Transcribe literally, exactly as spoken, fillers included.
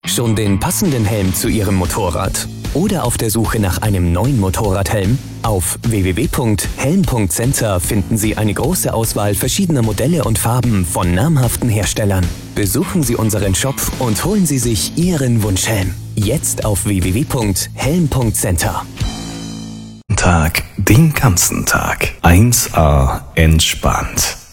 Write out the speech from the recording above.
Schon den passenden Helm zu Ihrem Motorrad? Oder auf der Suche nach einem neuen Motorradhelm? Auf w w w punkt helm punkt center finden Sie eine große Auswahl verschiedener Modelle und Farben von namhaften Herstellern. Besuchen Sie unseren Shop und holen Sie sich Ihren Wunschhelm. Jetzt auf w w w punkt helm punkt center. Tag, den ganzen Tag. eins a entspannt.